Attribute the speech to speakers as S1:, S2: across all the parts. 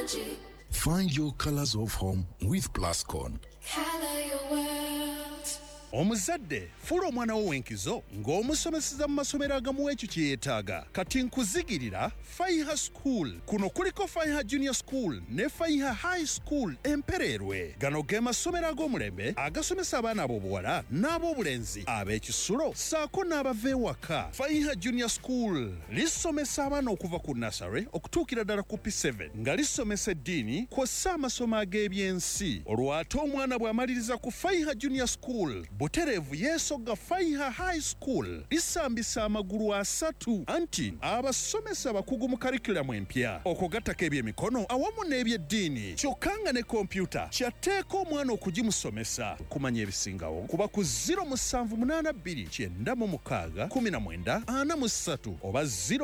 S1: Find your colors of home with Plascon.
S2: Color your world.
S3: Omuzadde fula omwana wo wenkizo ng'omusomeseza mu masomero agamuwa ekyo kye yeetaaga kati nkuzigirira Faiha School. Kuno kuliko Faiha Junior School ne Faiha High School Empererwe. Gano ge masomero ag'omulembe agasomesa abaana ab'obuwala n'ab'obulenzi ab'ekisulo ssaako n'abava ewaka. Faiha Junior School lisomesa abaana okuva ku nursery okutuukira ddala ku P7 nga lisomesa eddiini kw'ossa amasomo ag'ebyensi. Olwo ate omwana bw'amaliriza ku Faiha Junior School butereevu yeesogga Faiha High School lisambisa amagulu asatu anti abasomesa bakugu mu curriculum empya okugattako ebyemikono awamu n'ebyeddiini kyokka nga ne kompyuta kyatteeka omwana okugimusomesa kumanya ebisingawo kuba ku 0782961943 oba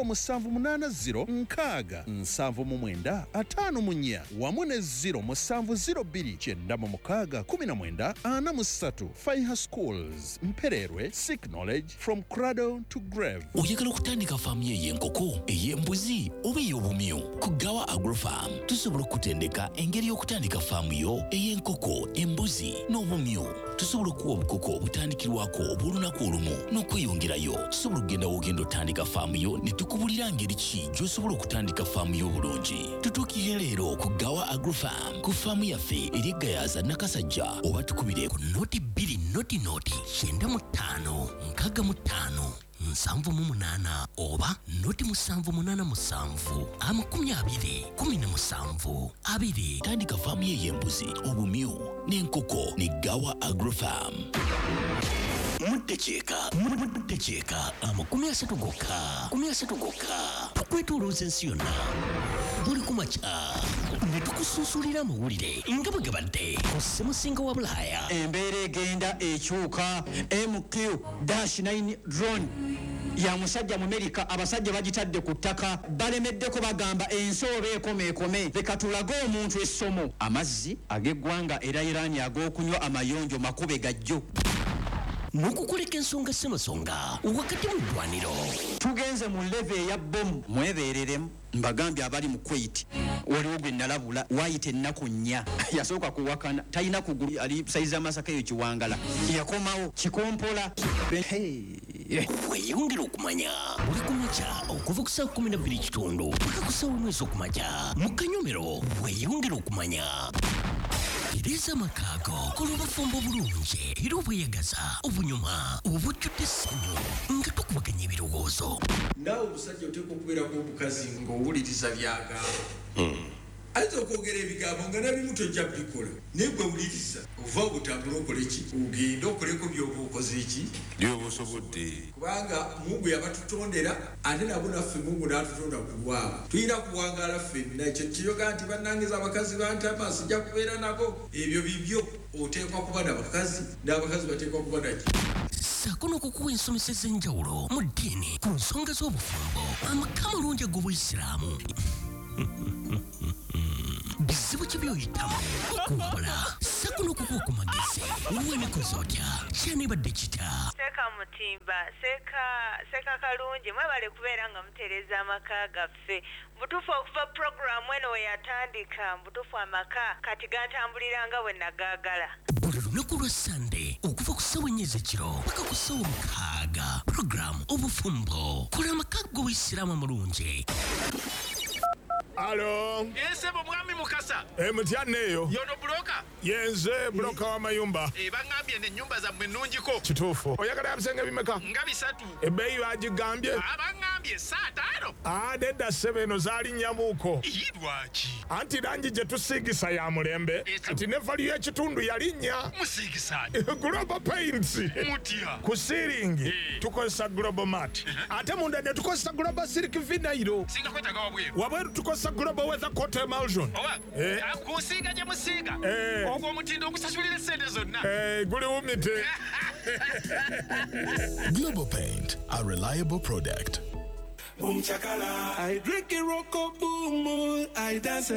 S3: 0780609754 wamu ne 0702961943. Faiha Schools, Mpererwe, seek knowledge from cradle to grave.
S4: Oyagala okutandika faamu y'enkoko, ey'embuzi oba ey'obumyu? Ku Gawa Agrofarm tusobola okutendeka engeri y'okutandika faamu yo ey'enkoko, embuzi n'obumyu. Tusobola okuwa obukoko obutandikirwako obw'olunaku olumu n'okweyongerayo. Tusobola okugenda w'ogenda otandika faamu yo ne tukubulira ngeri ki gy'osobola okutandika faamu yo obulungi. Tutuukire leero ku Gawa Agrofarm ku faamu yaffe eri Gayaza Nakasajja oba tukubire ku noti 2 noti 95 oba noti 787 tandika faamu y'embuzi, obumyu n'enkoko ne Gawa Agrofarm. Mutecheeka 30 gokka tukwetolooza ensi yonna buli kumakya ne tukusuusulira amawulire nga bwe gabadde ku ssemusinga wa Bulaaya.
S5: Embeera egenda ekyuka. MQ-9 drone ya musajja mu Amerika abasajja bagitadde ku ttaka balemeddeko bagamba ensi oba ekome leka tulage omuntu essomo. Amazzi ag'eggwanga era Iran ag'okunywa amayonjo makube gajjo
S4: n'okukoleka ensonga ssemasonga wakati mu ddwaniro.
S5: Tugenze mu leve eya bomu mwebeereremu. Mbagambye abali mu Kuwait waliwo gwe nalabula waayita ennaku 4 yasooka kuwakana talina kugulu ali saiza Masaka eyo Kiwangala yakomawo Kikompola.
S4: Weeyongera okumanya buli kumakya okuva ku ssaawa 12 paka ku ssaawa 1 ez'okumakya mu Kanyomero. Weeyongera okumanya tereza amakaago kola obufumbo bulungi era obweyagaza obunyuma obujjudde essanyu nga tukubaganya ebirowoozo.
S6: Naawe omusajja oteekwa okubeerako obukazi ng'owuliriza byagamba. Ayinza okwogera ebigambo nga nabimu tojja bikola naye gwe wuliriza ova obutambula okole ki ogenda okoleko by'oba okoze ki
S7: by'oba osobodde
S6: kubanga Mungu yabatutondera ate nabo naffe Mungu n'atutonda ku lwabwe tulina kuwangaala ffenna ekyo kiyoga nti bannangiza abakazi bantama sijja kubeera nabo ebyo bibyo oteekwa kuba n'abakazi n'abakazi bateekwa kuba naki.
S4: Ssaako n'okukuwa ensomesa ez'enjawulo mu ddiini ku nsonga z'obufumbo amaka amalungi ag'Obuyisiraamu. Bizibu ki by'oyitamu okuwabula ssaako n'okukuwa ku magezi w'emikozi otya kyanibadde kitya.
S8: Seeka Mutimba, seeka Kalungi mwebale kubeera nga mutereeza amaka gaffe. Butuufu okuva puroguramu eno we yatandika butuufu amaka kati gantambulira nga bwe nagaagala.
S4: Buli lunaku lwa Sande okuva ku ssaawa 4 ez'ekiro paka ku ssaawa 6 puroguramu obufumbo kola amaka g'Obuyisiraamu amalungi.
S9: Alo.
S10: Nsebo mwami Mukasa.
S9: Mutyanne eyo.
S10: Yono bloka.
S9: Yenze bloka wa mayumba.
S10: Bangambye ne nnyumba zammwe nnungiko.
S9: Kituufu. Oyagala ebisenge bimeka?
S10: Nga 3.
S9: Ebbeeyi bagigambye?
S10: Abangambye saa 5.
S9: Nedda ssebo eno zaali nnyamuuko.
S10: Lwaki?
S9: Anti langi gye tusiigisa ya mulembe kati ne vali y'ekitundu yalinnya.
S10: Musiigisaani?
S9: Global Paints.
S10: Mutya?
S9: Ku siiringi tukozesa Global Mat. Ate munda ne tukozesa Global Silk Vinyl.
S10: Singa kwetaaga wabweru.
S9: Wabweru tukozesa Global Weather Coat Emulsion.
S10: Kunsiiga gye musiiga. Ogwo omutindo ogusasulira essente zonna.
S9: Guli wumite.
S1: Global Paint, a reliable product.
S11: Boom chakala, I drink a rocko boom, I dance.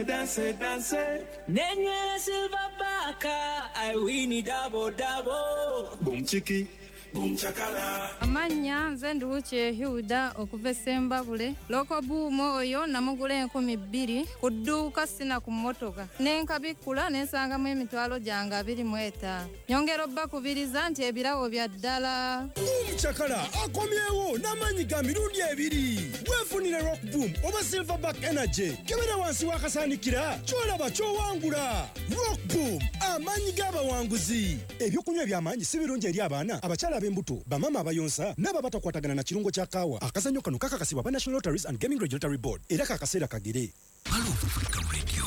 S11: Nenye silver baka, I win it double. Boom chiki, Boom chakala.
S2: Amanya nze Nduuche Hilda okuva Sembabule. Loko buumo oyo namugula 2,000 ku dduuka sina ku mmotoka. Nenkabikula nensangamu emitwalo gyange 25. Nyongera obbakubiriza nti ebirawo bya ddala.
S7: Boom chakala akomyewo n'amanyi ga mirundi 2. Weefunire Rock Boom oba Silverback Energy. Kebera wansi wakasaanikira kyolaba kyowangula. Rock Boom amanyi g'abawanguzi. Ebyokunywa by'amaanyi si birungi eri abaana abakyala ab'embuto bamama abayonsa n'abo batakwatagana na kirungo kya kaawa. Akazannyo kano kakakasibwa ba National Lotteries and Gaming Regulatory Board era kakaseera kagere.
S4: Hello Africa Radio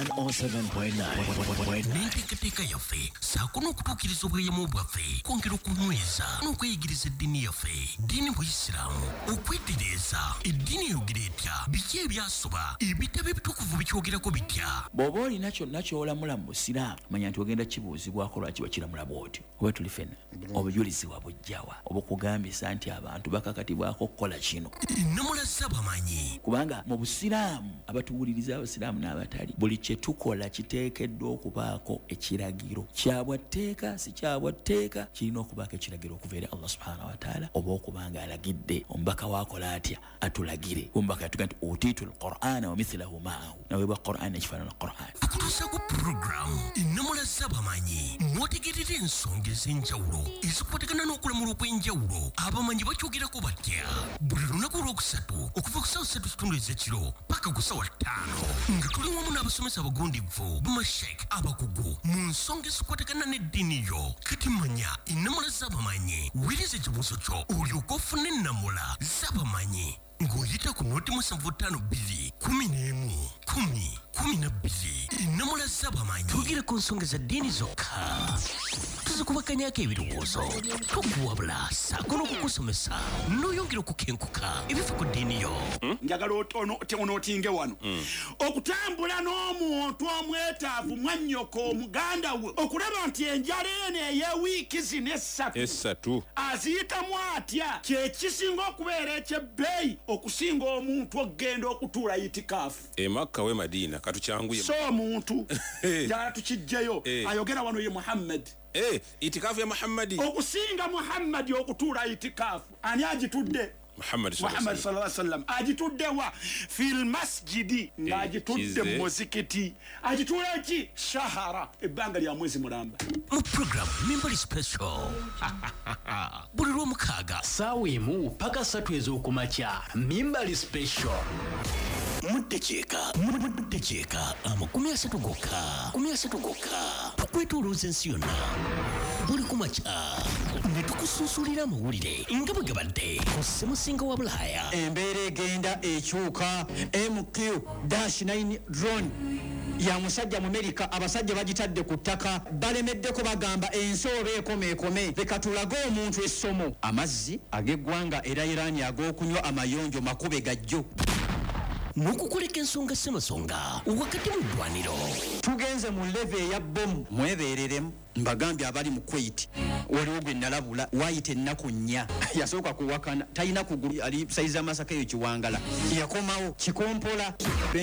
S4: 107.9 n'enteekateeka yaffe saako n'okutuukiriza obweyamo bwaffe kwongera okunyweza n'okweyigiriza eddiini yaffe ddiini buyisiraamu okwetereeza eddiini eyogera etya biki ebyasoba ebitabo ebitukuvu bikyogerako bitya bw'oba olina kyonna ky'olamula mu busiraamu manya nti ogenda kibuuzibwako lwaki wakiramula bw'oti oba tuli ffenna obujulizi wabujjawa oba okugambisa nti abantu bakakatibwako okukola kino ennamula z'abamanyi
S12: kubanga mu busiraamu abatuwuliriza abasiraamu n'abatali buli kye tukola kiteekeddwa okubaako ekiragiro kyabwatteeka si kyabwatteeka kirina okubaako ekiragiro okuva eri Allah subhanahu wa taala oba okubanga alagidde omubaka waakola atya atulagire omubaka yatuga nti utiitu alqur'ana wa mithlahu maahu naweebwa qur'an ekifaanana qur'an
S4: okutuusa ku puroguramu ennamula z'abamanyi n'otegerera ensonga ez'enjawulo ezikwatagana n'okulamula okw'enjawulo abamanyi bakyogerako batya buli lunaku olwokusatu okuva ku ssaawa 3 ez'ekiro paka ku ssaawa 5 nga tuli wamu n'abasomesa abagundivu bamashek abakugu mu nsonga ezikwatagana n'eddiini yo kati manya ennamula z'abamanyi wiriza ekibuuzo kyo olyoka ofuna ennamula z'abamanyi ng'oyita ku 07511 ennamula z'abamanyi twogere ku nsonga za ddiini zokka tuzikubakanyako ebirowoozo tokuwabula saako n'okukusomesa n'oyongera okukenkuka ebifa ku ddiini yo
S13: njagala onootinge wano okutambula n'omuntu omwetaavu mwannyoko omuganda we okulaba nti enjala eno ey'ewiiki zino essatu aziyitamu atya kyekisinga okubeera ekyebbeeyi okusinga omuntu okgenda okutuula itikaafu
S14: emakka we madiina katukyanguye
S13: so omuntu njala tukijjeyo ayogera wano ye Muhammad
S14: itikaafu ya Muhammadi
S13: okusinga Muhammadi okutuula itikaafu ani agitudde Muhammad sallallahu alaihi wasallam agitudde wa fil masjidi ng'agitudde mu muzikiti agituula ki shahara ebbanga lya mwezi mulamba
S4: mu program Mimbali Special buli lw'omukaaga
S15: ssaawa emu paka 3 ez'okumakya Mimbali Special
S4: muddekyeka 30 gokka tukwetoolooza ensi yonna buli kumakya ne tukusuusulira amawulire nga bwe gabadde ku ssemusinga wa Bulaaya
S5: embeera egenda ekyuka MQ-9 drone ya musajja mu Amerika abasajja bagitadde ku ttaka balemeddeko bagamba ensooba ekome leka tulage omuntu essomo amazzi ag'eggwanga era Irani ag'okunywa amayonjo makube gajjo
S4: n'okukoleka ensonga ssemasonga wakati mu ddwaniro
S5: tugenze mu leve eya bomu mwebeereremu mbagambye abali mu Kuwait waliwo gwe nalabula waayita ennaku 4 yasooka kuwakana talina kugulu ali saizi amasaka eyo kiwangala yakomawo kikompola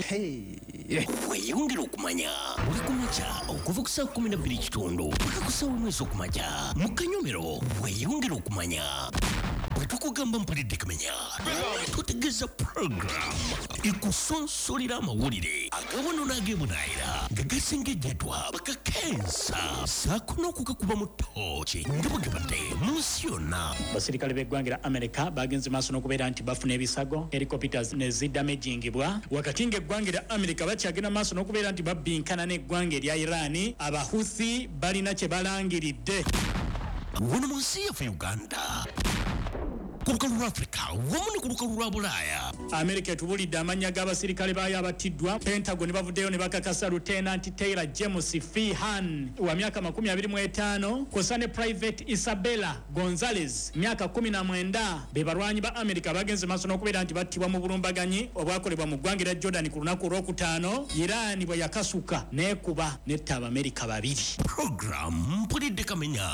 S4: weyongera okumanya buli kumakya okuva ku ssaawa 12 paka ku ssaawa 1 ez'okumakya mu Kanyomero weyongera okumanya bwe tukugamba mpulidde kamenya tutegeeza puroguramu ekusonsolera amawulire agawano n'ag'ebunaayira nga gasengejjatwa bakakensa saako n'okugakuba mu ttooki nga bwe gabadde mu nsi yonna
S15: basirikale b'eggwanga lya Amerika bagenze maaso n'okubeera nti bafuna ebisago helicopters ne zidamagingibwa wakati ng'eggwanga lya Amerika bakyagenda maaso n'okubeera nti babbinkana n'eggwanga erya Irani abahuthi balina kye balangiridde
S4: wano mu nsi yaffe Uganda ku lukalu lwa Africa wamu ne ku lukalu lwa Bulaaya
S15: Amerika etubulidde amannya g'abasirikale baayo abatiddwa Pentagon bavuddeyo ne bakakasa Lieutenant Taylor James Feehan wa myaka 25 kw'ossa ne Private Isabella Gonzalez myaka 19 be balwanyi ba Amerika bagenze maaso n'okubeera nti battibwa mu bulumbaganyi obwakolebwa mu ggwanga lya Jordan ku lunaku olwokutaano Iran bwe yakasuka n'ekuba netta Abamerika 2
S4: program mpulidde kamenya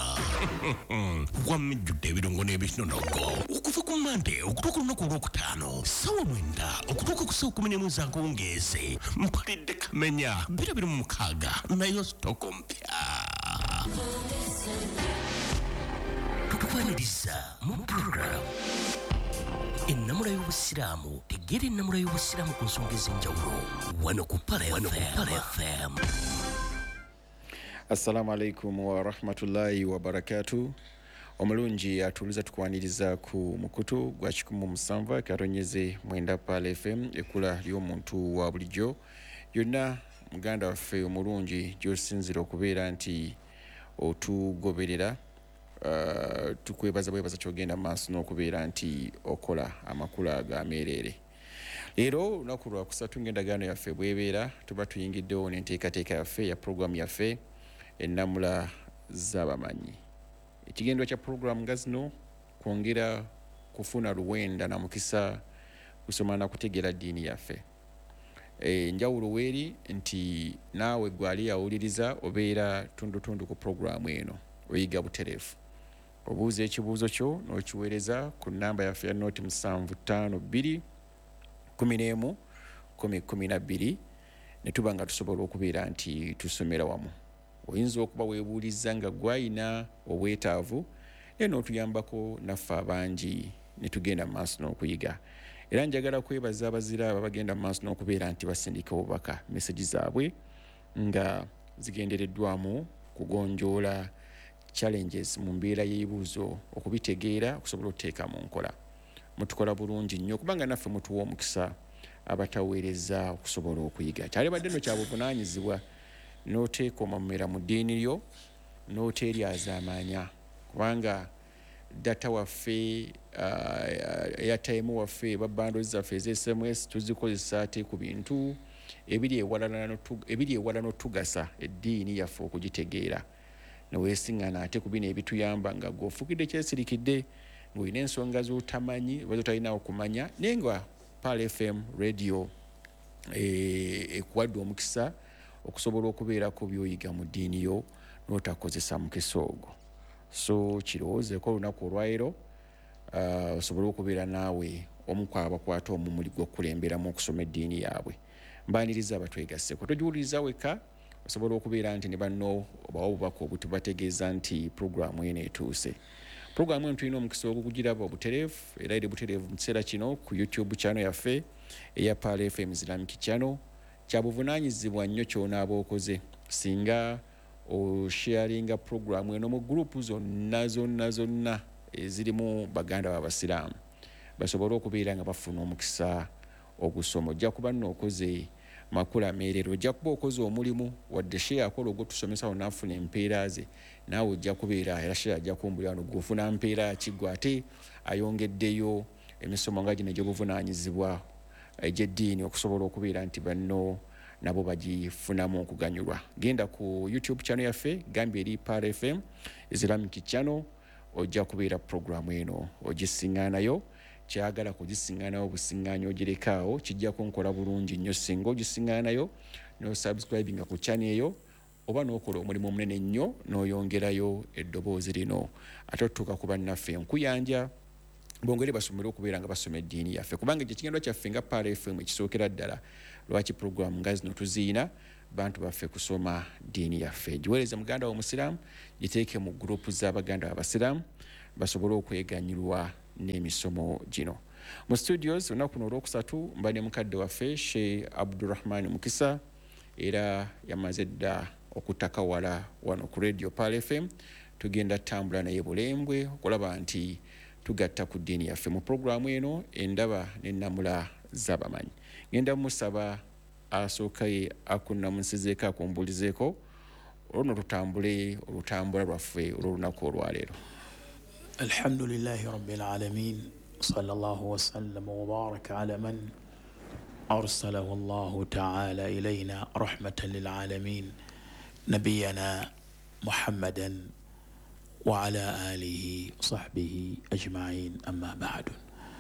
S4: wamijjudde ebirungo n'ebinonogo okuva ku Mande okutuuka olunaku olwokutaano ssaawa 9 okutuuka ku ssaawa 11 ez'akawungeezi mpulidde kamenya 26 nayo sitoko mpya
S16: okufaniriza mu program ennamula y'obusiraamu tegera ennamula y'obusiraamu ku nsonga ez'enjawulo wano ku Pala FM.
S17: Assalamu alaikum wa rahmatullahi wa barakatuh. Omulungi atuliza tukwaniriza ku mukutu gwa 17 katonyeze mwenda Pala FM ekula ly'omuntu wa bulijjo yonna muganda waffe omulungi gy'osinzira okubeera nti otugoberera. Tukwebaza bwebaza kyogenda maaso n'okubeera nti okola amakulu agameerere. Leero olunaku lwa kusatu ng'endagaano yaffe bwebeera tuba tuyingiddewo n'enteekateeka yaffe ya programu yaffe ennamula z'abamanyi. Ekigendo kya programu nga zino kwongera kufuna luwenda na mukisa kusoma na kutegeera ddiini yaffe. Njawulo weeri nti naawe gwali yawuliriza obeera tundutundu ku programu eno oyiga butereevu. Obuuza ekibuuzo kyo n'okiweereza ku nnamba yaffe ya noti 752 11 1012 ne tuba nga tusobola okubeera nti tusomera wamu. Oyinza okuba weebuuliza nga gwayina obwetaavu naye n'otuyambako naffe abangi ne tugenda mu maaso n'okuyiga. Era njagala kwebaza abazira abagenda mu maaso n'okubeera nti basindika obubaka meseji zaabwe nga zigendereddwamu kugonjoola challenges mu mbeera y'ebibuuzo okubitegeera okusobola okuteeka mu nkola. Mutukola bulungi nnyo kubanga naffe mutuwa omukisa abataweereza okusobola okuyiga. Kyalibadde nno kya buvunaanyizibwa n'oteeka omamera mu ddiini lyo n'oteryaza amaanya kubanga data waffe airtime waffe babandozi zaffe ez'SMS tuzikozesa ate ku bintu ebiri ewala n'otugasa eddiini yaffe okugitegeera. Neweesiŋŋana ate ku bino ebituyamba nga gw'ofukidde kyesirikidde ng'olina ensonga z'otamanyi oba zotalinawo kumanya naye nga Pala FM radio ekuwadde omukisa okusobola okubeera ku by'oyiga mu ddiini yo n'otakozesa mukisa ogwo. So kirowoozeeko olunaku olwaleero osobole okubeera naawe omu ku abakwata omumuli gw'okukulemberamu okusoma eddiini yaabwe. Mbaaniriza abatwegasseko togiwuliriza weka osobola okubeera nti ne banno obawa obubaka obutubategeeza nti programu eno etuuse. Programu eno tulina omukisa ogugiraba obutereevu era eri butereevu mu kiseera kino ku YouTube channel yaffe eya Pala FM Islamic channel. Kya buvunaanyizibwa nnyo ky'onaaba okoze singa osharinga programu eno mu gurupu zonna ezirimu baganda b'abasiraamu basobole okubeera nga bafuna omukisa ogusoma. Ojja kuba nno okoze makulu ameerero, ojja kuba okoze omulimu wadde share akola ogwotusomesa n'afuna empeera ze naawe ojja kubeera era share ajja kumbulira wano gw'ofuna mpeera kiggwa ate ayongeddeyo emisomo nga gino egy'obuvunaanyizibwa egy'eddiini okusobola okubeera nti banno nabo bagifunamu okuganyulwa. Genda ku YouTube channel yaffe gambye eri Pala FM Islamic channel ojja kubeera programu eno ogisiŋŋaanayo. Kyagala kugisiŋŋaanayo obusiŋŋaanyi ogirekaawo kijja kunkola bulungi nnyo singa ogisiŋŋaanayo n'osubscribinga ku channel eyo oba n'okola omulimu omunene nnyo n'oyongerayo eddoboozi lino ate otutuuka ku bannaffe enkuyanja bongere basomere okubeera nga basoma eddiini yaffe kubanga ekyo kigendwa kyaffe nga Pala FM ekisookera ddala lwaki programu nga zino tuziina bantu baffe kusoma ddiini yaffe. Giweereze muganda w'omusiraamu giteeke mu gurupu z'abaganda b'abasiraamu basobole okweganyulwa n'emisomo gino. Mu studios olunaku luno olwokusatu mba ne mukadde waffe Sheikh Abdurrahman Mukisa era yamaze dda okutakawala wano ku radio Pala FM. Tugenda tambula naye bulembwe okulaba nti tugatta ku ddiini yaffe mu programu eno endaba n'ennamula z'abamanyi. Ngenda musaba asookaye akunnamusizeeko akumbulizeeko olwo tutambule olutambula lwaffe olw'olunaku olwaleero.
S12: Alhamdulillahi rabbil alamin sallallahu wasallam wa baraka ala man arsalahu Allahu ta'ala ilayna rahmatan lil alamin nabiyana Muhammadan wa ala alihi sahbihi ajma'in amma ba'du.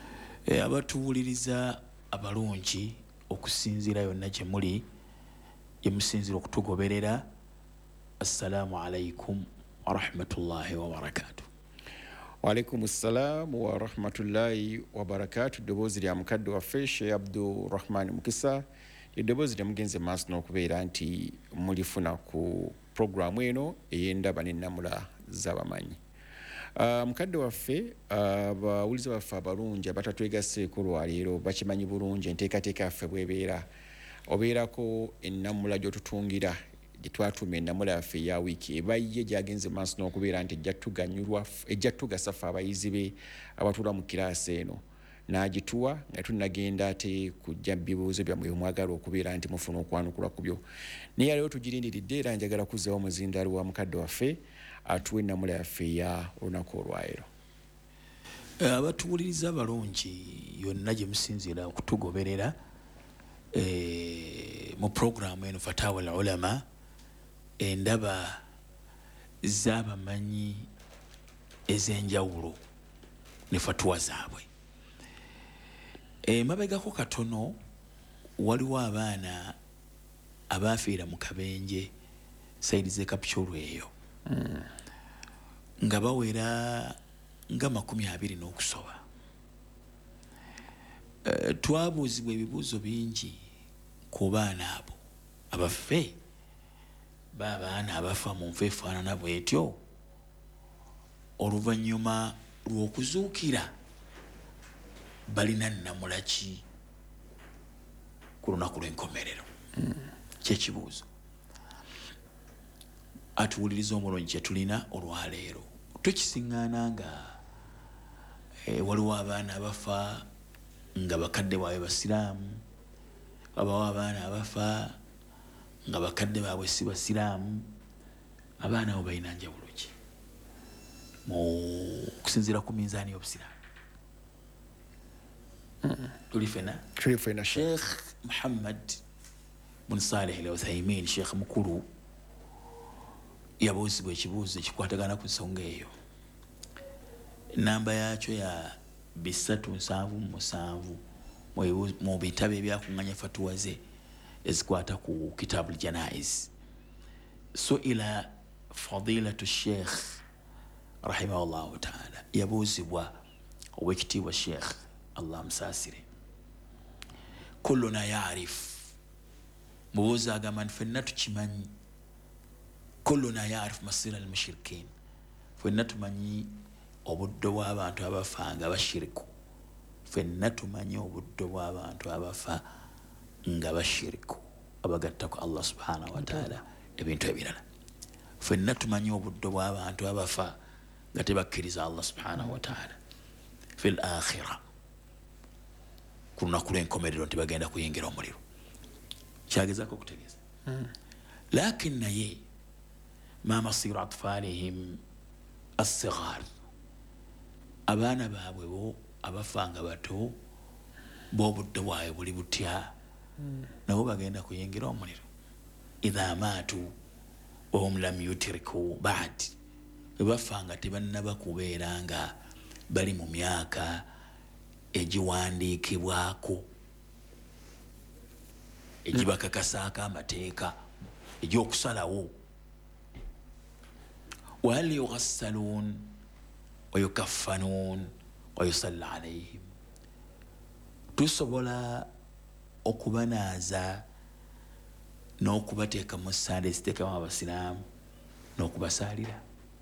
S12: Abatuwuliriza abalungi okusinziira yonna gye muli gye musinzira okutugoberera, assalamu alaikum wa rahmatullahi wa barakatuh.
S17: Wa alaikum assalam wa rahmatullahi wa barakatuh. Eddoboozi lya mukadde waffe Sheikh Abdurrahman Mukisa eddoboozi lye mugenze maaso n'okubeera nti mulifuna ku programu eno ey'endaba n'ennamula z'abamanyi. Mukadde waffe abawulize baffe abalungi abatatwegaseeko lwaleero bakimanyi bulungi enteekateeka yaffe bwebeera obeerako ennamula gy'otutungira gye twatuma ennamula yaffe eya wiiki eba ye gyagenze maaso n'okubeera nti ejja tugasa ffe abayizi be abatuula mu kiraasi eno n'agituwa nga tunnagenda ate kujja bibuuzo byammwe byemwagala okubeera nti mufuna okwanukula ku byo naye leero tugirindiridde era njagala kuzzawo omuzindaalo wa mukadde waffe atuwa ennamula yaffe eya olunaku olwaleero.
S12: Abatuwuliriza abalungi yonna gye musinziira okutugoberera mu puroguramu eno Fatawa al Ulama endaba z'abamanyi ez'enjawulo ne fatuwa zaabwe. Mabegako katono waliwo abaana abaafiira mu kabenje sayidi ze Kapchorwa eyo nga bawera nga 20 n'okusoba. Twabuuzibwa ebibuuzo bingi ku baana abo abaffe b'abaana abafa mu nfa efaanana bwetyo oluvannyuma lw'okuzuukira balina nnamula ki ku lunaku lw'enkomerero. Kyekibuuzo atuwuliriza omulungi kye tulina olwaleero tukisiŋŋaana nga waliwo abaana abafa nga bakadde baabwe basiraamu, wabawo abaana abafa nga bakadde baabwe si basiraamu. Abaana abo balina njawulo ki mu kusinziira ku minzaani y'obusiraamu? Tuli fena Sheikh Muhammad bin Saleh Al Uthaymin, Sheikh mukulu, yabuuzibwa ekibuuzo ekikwatagana ku nsonga eyo. Namba yakyo ya 377 mu bitabo ebyakuŋŋanya fatuwa ze ezikwata ku Kitabul Janaiz. Suila fadilatu Sheikh rahimahullahu ta'ala, yabuuzibwa owekitiibwa Sheikh Allah msaasire, kulluna yaarif, mubuuza agamba nti ffenna tukimanyi, kulluna yaarif masira al mushrikin, ffenna tumanyi obuddo bw'abantu abafa nga bashiriku, ffenna tumanyi obuddo bw'abantu abafa nga bashiriku abagatta ku Allah subhanahu wa ta'ala ebintu ebirala. Ffenna tumanyi obuddo bw'abantu abafa nga tebakkiriza Allah subhanahu wa ta'ala fil akhirah, ku lunaku lw'enkomerero nti bagenda kuyingira omuliro. Kyagezaako okutegeeza lakin naye ma masiru atfalihim as-sighar, abaana baabwe bo abafa nga bato b'obudde bwabwe buli butya nabo bagenda kuyingira omuliro. Idha maatu wahum lam yutriku ba'd, bwe bafa nga tebannaba kubeera nga bali mu myaka egiwandiikibwako egibakakasaako amateeka egy'okusalawo. wahal yughassaluun wa yukaffanuun wa yusalla alayhim, tusobola okubanaaza n'okubateeka mu ssande eziteekamu abasiraamu n'okubasaalira?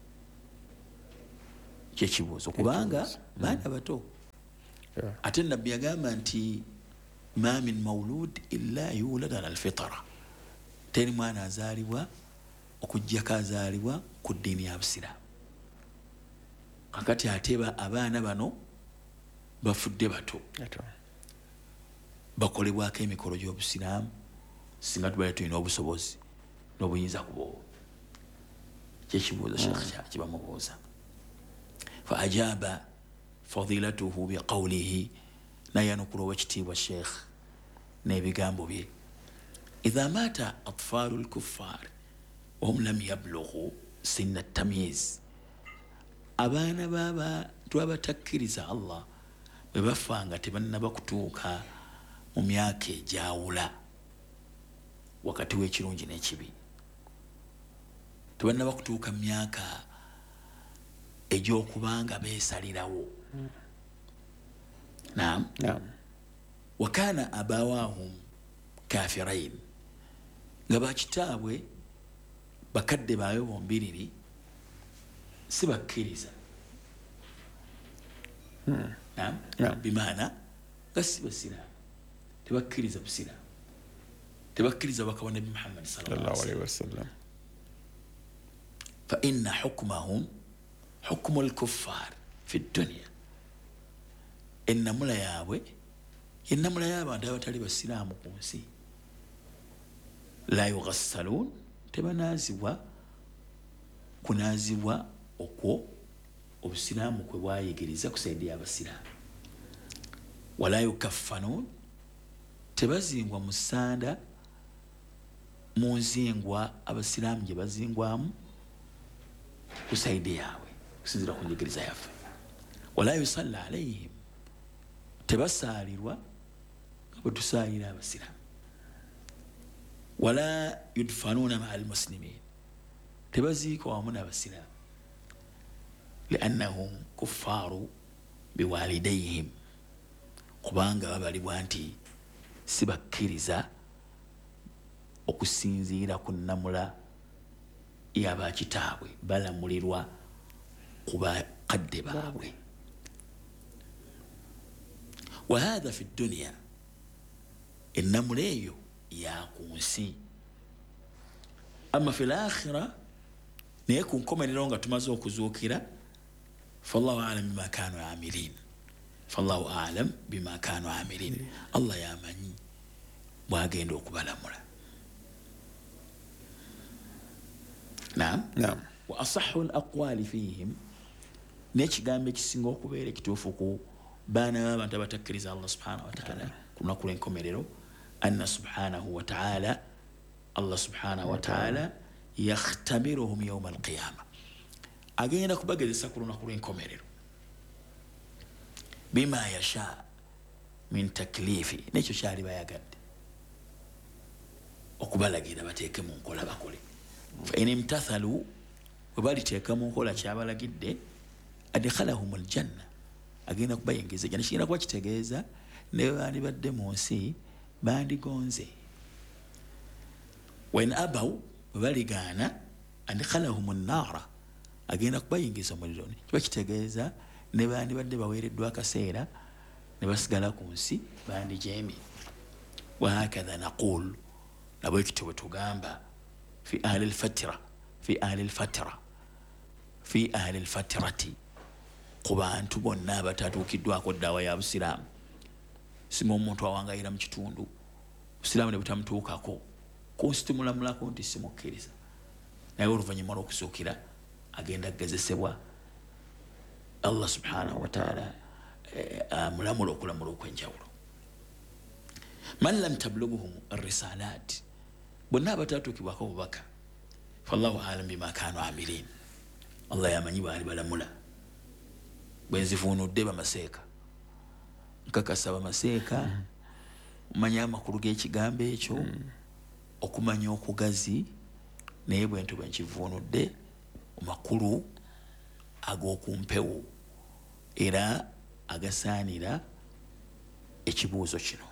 S12: Kyekibuuzo kubanga baana bato. Ate nabbi yagamba nti ma min maulud illa yulad ala alfitra, teri mwana azaalibwa okujjako azaalibwa ku ddiini ya busiraamu. Kakati ate abaana bano bafudde bato bakolebwako emikolo gy'obusiraamu singa tubaire tulina obusobozi n'obuyinza kuboobo. Kyekibuuzo Sheikh kibamubuuza. Fa ajaba fadilatuhu biqawlihi, nayanukula owekitiibwa Sheikh n'ebigambo bye, idha mata atfalu lkuffar wahum lam yablughu sinna tamyiz, abaana b'abantu abatakkiriza Allah bwe bafa nga tebannaba kutuuka mu myaka egyawula wakati w'ekirungi n'ekibi, tebannaba kutuuka myaka egy'okubanga beesalirawo. Naam. Wakana abawahum kafirain, nga bakitaabwe bakadde baabwe bombiriri si bakkiriza, bimaana nga si basiraamu tebakkiriza busiraamu tebakkiriza bakaba nabi Muhammad sallallahu alaihi wasallam fa inna hukmahum hukmu al-kuffar fi dunya ennamula yaabwe ennamula y'abantu abatali basiraamu ku nsi la yughassaluun tebanaazibwa kunaazibwa okwo obusiraamu kwe bwayigiriza kusaidia abasiraamu wala yukaffanuun tebazingwa mu ssanda mu nzingwa abasiraamu gye bazingwamu ku saidi yaabwe kusinzira ku njigiriza yaffe wala yusalla alayhim tebasaalirwa nga bwe tusaalira abasiraamu wala yudfanuuna maa almuslimin tebaziikwa wamu n'abasiraamu liannahum kuffaaru biwalidayhim kubanga babalibwa nti sibakkiriza okusinziira ku nnamula y'abakitaabwe balamulirwa ku bakadde baabwe wahatha fi dduniya ennamula eyo ya ku nsi amma fi lakhira naye ku nkomerero nga tumaze okuzuukira fallahu alam bima kanu amilin fallahu alam bima kanu amilin allah yamanyi bwagenda okubalamula naam wa asahhu al-aqwali fihim n'ekigambo ekisinga okubeera ekituufu ku baana b'abantu abatakkiriza allah subhanahu wa ta'ala ku lunaku lw'enkomerero anna subhanahu wa ta'ala allah subhanahu wa ta'ala yakhtabiruhum yawma al-qiyama agenda kubagezesa ku lunaku lw'enkomerero bima yasha min taklifi nekyo kyali bayagadde okubalagira bateeke mu nkola bakole fa in imtathalu bwe baliteeka mu nkola kyabalagidde adkhalahum aljanna agenda kubayingiza ejjana kigenda kuba kitegeeza ne bandibadde mu nsi bandigonze when abaw bwe baligaana adkhalahum annaara agenda kubayingiza omuliro kiba kitegeeza ne bandibadde baweereddwa akaseera ne basigala ku nsi bandijeemye wahakadha naqul nabwe ekityo bwe tugamba fi ahli lfatirati ku bantu bonna abatatuukiddwako ddaawa ya busiraamu singa omuntu awangayira mu kitundu busiraamu ne butamutuukako kunsimulamulako nti simukkiriza naye oluvannyuma lw'okuzuukira agenda agezesebwa allah subhanahu wa taala amulamula okulamula okwenjawulo man lam tablughuhum arrisalat bonna abatatuukibwako obubaka fallahu alam bima kanu amilin allah yamanyi baali balamula bwenzivuunudde bamaseeka nkakasa bamaseeka omanya amakulu g'ekigambo ekyo okumanya okugazi naye bwentu bwenkivuunudde amakulu ag'okumpewo era agasaanira ekibuuzo kino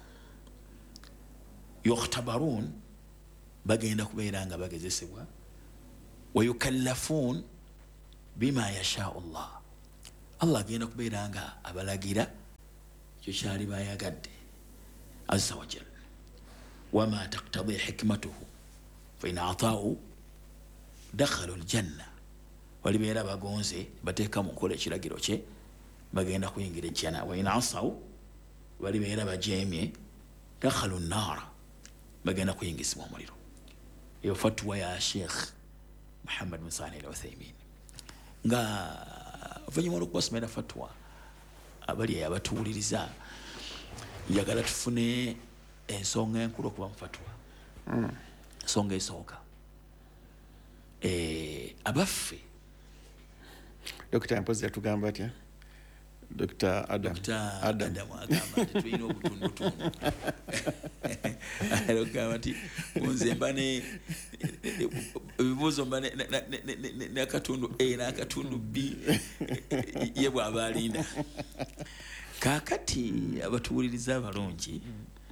S12: yukhtabaruun bagenda kubeera nga bagezesebwa wayukallafuun bima yashaau llah allah agenda kubeera nga abalagira ekyo kyali bayagadde azza wajal wama taktadi hikmatuhu fain ataau dakhalu ljanna walibeera bagonze bateeka mu nkola ekiragiro kye bagenda kuyingira ejjana wain asaw walibeera bajeemye dakhalu nnaara bagenda kuyingisibwa omuliro eyo fatwa ya sheikh muhammad bin salih al-uthaymin nga oluvannyuma olw'okubasomera fatwa abali abatuwuliriza njagala tufune ensonga enkulu okuba mu fatwa ensonga esooka abaffe
S17: Dr. mpozi yatugamba atya Dr. Adam
S12: agamba nti tulina obutundutundu agamba nti nze mba ebibuuzo mba n'akatundu A n'akatundu B ye bw'aba alinda kaakati abatuwuliriza abalungi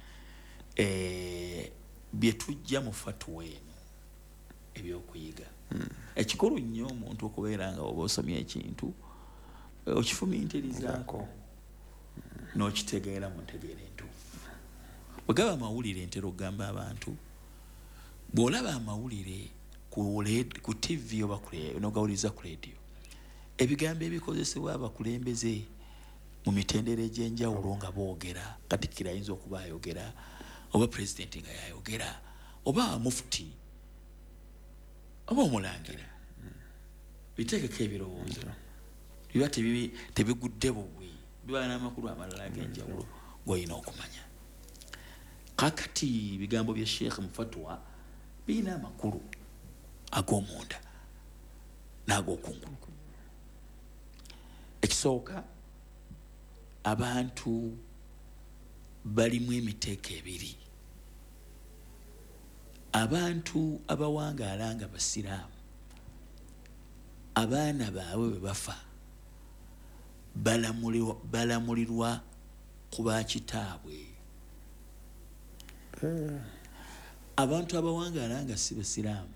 S12: bye tujja mu fatwa eno ebyokuyiga ekikulu nnyo omuntu okubeera nga oba osomye ekintu okifumiitirizaako n'okitegeera mu ntegeera entuufu. Bwe gaba amawulire ntera okugamba abantu bw'olaba amawulire ku TV oba n'ogawuliriza ku leediyo ebigambo ebikozesebwa abakulembeze mu mitendera egy'enjawulo nga boogera, Katikkiro ayinza okuba ayogera oba pulezidenti nga yayogera oba mufuti oba omulangira, biteekeko ebirowoozo biba tebigudde bubwe, biba n'amakulu amalala ag'enjawulo g'olina okumanya. Kakati bigambo bya Sheikh Mufatwa birina amakulu ag'omunda n'ag'okungulu. Ekisooka, abantu balimu emiteeko ebiri. Abantu abawangaala nga basiraamu, abaana baabwe bwe bafa balamulirwa ku bakitaabwe. Abantu abawangaala nga si basiraamu,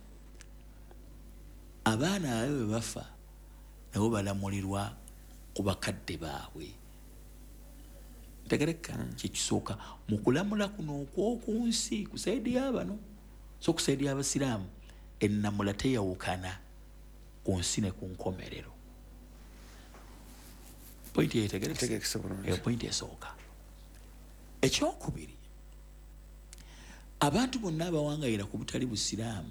S12: abaana baabwe bwe bafa nabo balamulirwa ku bakadde baabwe. Ntegereka kyekisooka mu kulamula kuno okw'oku nsi ku saidi y'abano, so ku saidi y'abasiraamu ennamula teyawukana ku nsi ne ku nkomerero. Pointi eyo pointi esooka. Ekyokubiri, abantu bonna abawangayira ku butali busiraamu,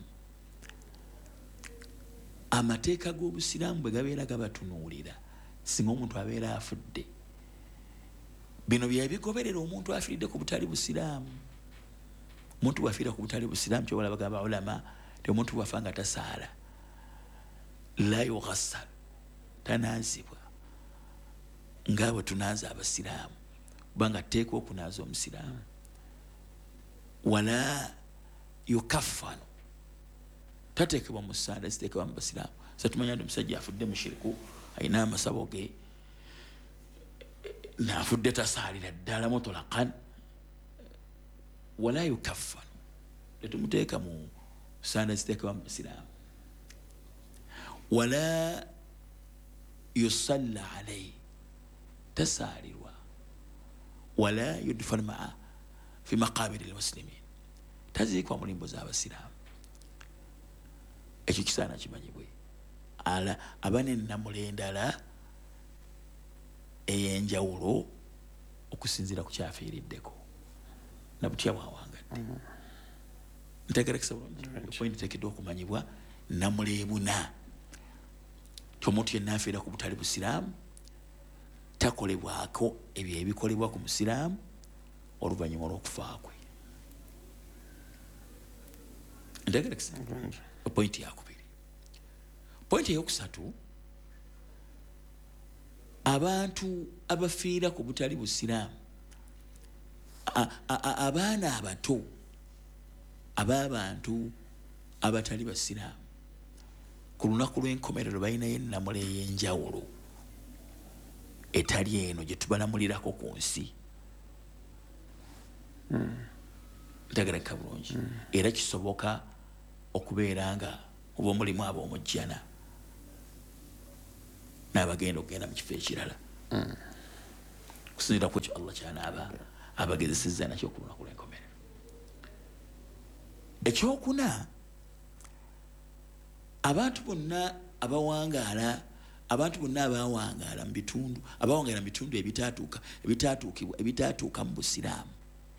S12: amateeka g'obusiraamu bwe gabeera gabatunuulira singa omuntu abeera afudde, bino bye bigoberera omuntu afiiridde ku butali busiraamu. Omuntu bw'afiira ku butali busiraamu kyobola bagamba ulama ti omuntu bw'afa nga tasaala la yughassal, tanaazibwa nga bwe tunaaza abasiraamu kubanga tteeka okunaaza omusiraamu. Wala yukaffanu, tateekebwa mu ssaala ziteekebwa mu basiraamu. So tumanya nti omusajja afudde mushiriku ayina amasabo ge naafudde tasaalira ddala mutulakan, wala yukaffanu, tetumuteeka mu ssaala ziteekebwa mu basiraamu. Wala yusalla alayhi, tasaalirwa. Wala yudfanu maa fi maqabiri lmuslimin, taziikwa mu limbo z'abasiraamu. Ekyo kisaana kimanyibwe. Aba n'ennamula endala ey'enjawulo okusinziira ku kyafiiriddeko na butya bwawangadde. Ntegerekesa bulungi. Pointi teekeddwa okumanyibwa nnamula ebuna. Omuntu yenna afiira ku butali busiraamu takolebwako ebyo ebikolebwa ku musiraamu oluvannyuma olw'okufa kwe. Ntegerekesa. Pointi yakubiri. Pointi eyokusatu, abantu abafiira ku butali busiraamu, abaana abato ab'abantu abatali basiraamu ku lunaku lw'enkomerero balinayo ennamula ey'enjawulo etali eno gye tubalamulirako ku nsi. Ntegereka bulungi. Era kisoboka okubeera nga oba omulimu ab'omujjana n'abagenda okugenda mu kifo ekirala kusinziira ku ekyo Allah kyanaaba abagezesezza nakyo ku lunaku lw'enkomerero. Ekyokuna, abantu bonna abawangaala mu bitundu ebitaatuuka mu busiraamu,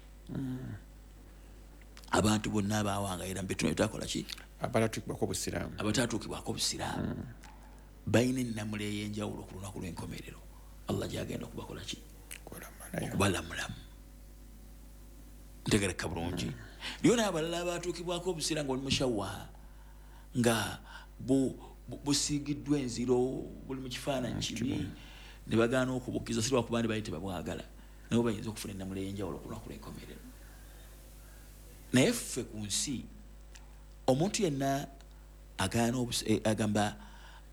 S12: abantu bonna abawangaalira mu bitundu ebitakola ki, abataatuukibwako busiraamu balina ennamula ey'enjawulo ku lunaku lw'enkomerero. Allah gyagenda okubakola ki, okubalamulamu. Ntegereka bulungi. Niyo n'abalala abatuukibwako obusiraamu nga oli mushawwa nga busiigiddwa enziro, buli mu kifaananyi kibi, ne bagaana okubukiza, si lwakuba bali tebabwagala, nabo bayinza okufuna ennamula ey'enjawulo ku lunaku lw'enkomerero. Naye ffe ku nsi omuntu yenna agamba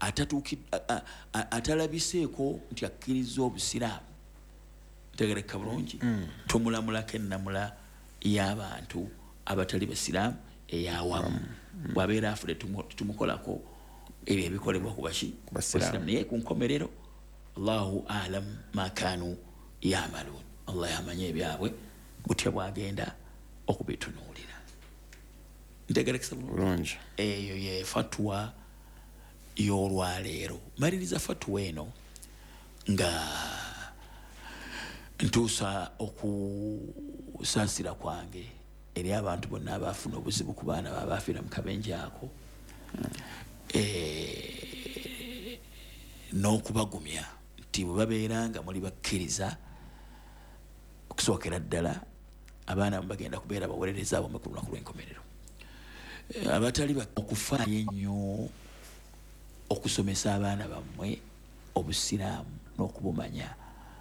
S12: atalabiseeko nti akkiriza obusiraamu, ntegereka bulungi, tumulamulako ennamula y'abantu abatali basiraamu ey'awamu. Bw'abeera afudde tumukolako ebyo ebikolebwa ku baki basiraamu. Naye ku nkomerero Allahu alamu ma kaanu yamalun Allah yamanya ebyabwe butya bwagenda okubitunuulira. Ntegerekesa bulungi. Eyo ye fatwa y'olwaleero. Maliriza fatwa eno nga ntuusa okusaasira kwange eri abantu bonna abafuna obuzibu ku baana babafiira mu kabenje ako n'okubagumya nti bwe babeera nga muli bakkiriza okusookera ddala abaana bagenda kubeera baweerereza abombe ku lunaku lw'enkomerero. Abatali okufaayo ennyo okusomesa abaana bammwe obusiraamu n'okubumanya.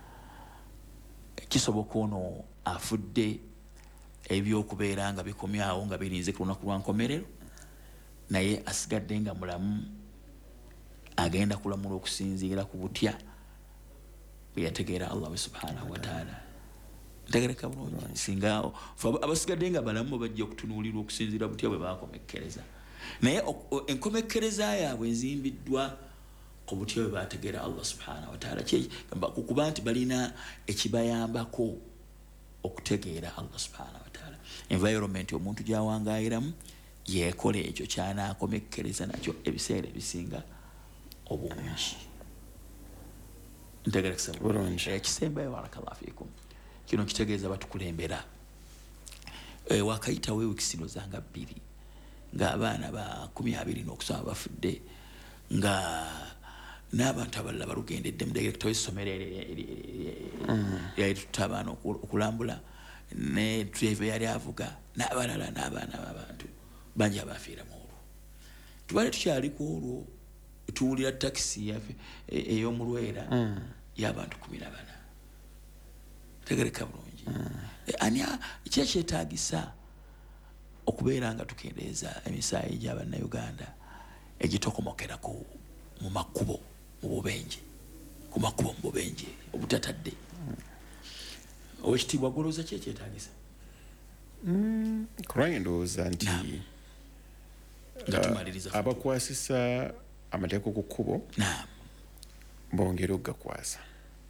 S12: Kisoboka ono afudde ebyokubeera nga bikomyawo nga birinze ku lunaku lwa nkomerero naye asigadde nga mulamu agenda kulamula okusinziira ku butya bwe yategeera Allah subhanahu wa ta'ala. Ntegereka bulungi singa abasigadde nga balamu bajja okutunuulirwa okusinziira butya bwe bakomekkereza naye enkomekkereza yaabwe ezimbiddwa ku butya bwe bategeera Allah subhanahu wa ta'ala kuba nti balina ekibayambako okutegeera Allah subhanahu wa ta'ala. Environment omuntu gyawangayiramu yeekole ekyo kyanaakomekkereza nakyo ebiseera ebisinga obungi. Ntegerekesa bulungi. Ekisembayo barakallahu fiikum kino kitegeeza batukulembera. Wakayitawo wiiki zanga 2 ng'abaana ba 20 n'okusaba bafudde nga n'abantu abalala balugendedde mu direkito y'essomero yali tutta abaana okulambula ne driver yali avuga n'abalala n'abaana b'abantu bangi abafiira mu olwo. Tubale tukyaliko olwo tuwulira takisi yaffe ey'omulwera y'abantu 14. Tegereka bulungi. Ani kyetaagisa okubeera nga tukendeeza emisaayi gy'Abannayuganda egitokomokerako mu makubo mu bubenje ku makubo mu bubenje obutatadde. Owekitiibwa golooza kyetaagisa?
S17: Kulwange ndowooza nti abakwasisa amateeka ku kkubo bongera okugakwasa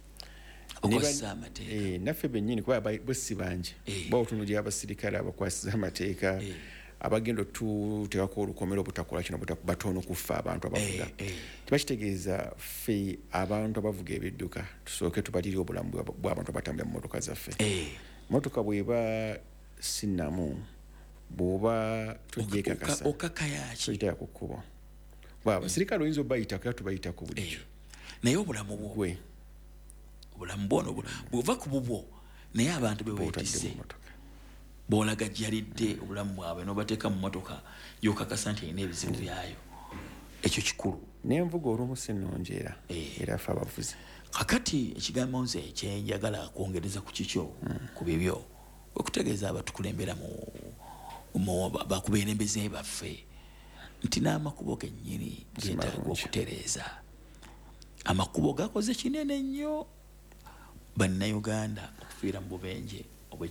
S17: naffe bennyini kuba bwesi bangi baotunulira abasirikale abakwasiza amateeka abagenda otuteekako olukomero obutakola kino batono kufa abantu abavuga tebakitegeeza ffe abantu abavuga ebidduka tusooke tubalire obulamu bw'abantu abatambula mu motoka zaffe. Motoka bw'eba sinnamu bw'oba tujjeekakasa okakayaki ku kkubo abasirikale oyinza obayitako tubayitako bulijjo
S12: naye obulamu bwe obulamu bwono bwova ku bubwo naye abantu beweetisse bw'olaga jjalidde obulamu bwabwe n'obateeka mu motoka gy'okakasa nti erina ebizibu byayo. Ekyo kikulu.
S17: N'envuga olumu si nnungi era ffe abavuzi.
S12: Kakati ekigambo nze kyenjagala kwongereza ku kikyo ku bibyo okutegeeza abatukulembera mu bakubeerembeze baffe nti n'amakubo gennyini geetaaga okutereeza. Amakubo gakoze kinene nnyo Bannayuganda okufiira mu bubenje